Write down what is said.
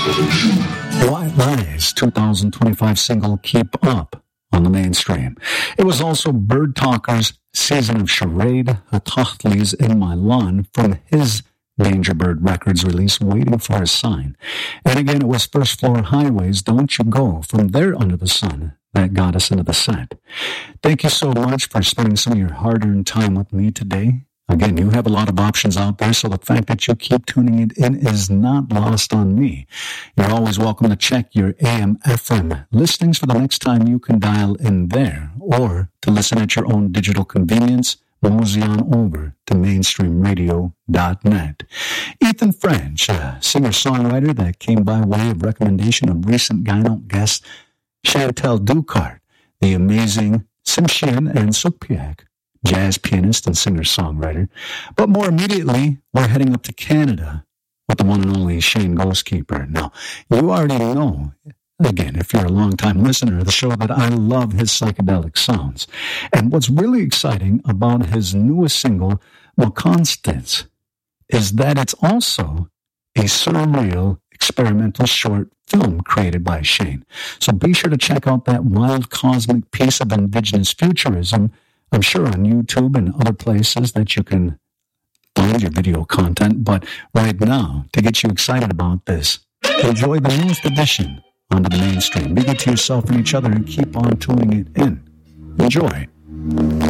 White Lies 2025 single Keep Up on the mainstream. It was also Bird Talker's Season of Charade, Hatachtli's In My Lawn from his Danger Bird Records release, Waiting for a Sign. And again, it was First Floor Highways, Don't You Go, from There Under the Sun, that got us into the set. Thank you so much for spending some of your hard-earned time with me today. Again, you have a lot of options out there, so the fact that you keep tuning it in is not lost on me. You're always welcome to check your AM/FM listings for the next time you can dial in there, or to listen at your own digital convenience, mosey on over to mainstreamradio.net. Ethan French, a singer-songwriter that came by way of recommendation of recent Gyno guest Chantal Ducart, the amazing Simshin and Sukpiak, jazz pianist and singer-songwriter. But more immediately, we're heading up to Canada with the one and only Shane Ghostkeeper. Now, you already know, again, if you're a long-time listener of the show, that I love his psychedelic sounds. And what's really exciting about his newest single, Well Constance, is that it's also a surreal experimental short film created by Shane. So be sure to check out that wild cosmic piece of indigenous futurism, I'm sure on YouTube and other places that you can find your video content. But right now, to get you excited about this, enjoy the newest edition onto the mainstream. Be good to yourself and each other and keep on tuning it in. Enjoy.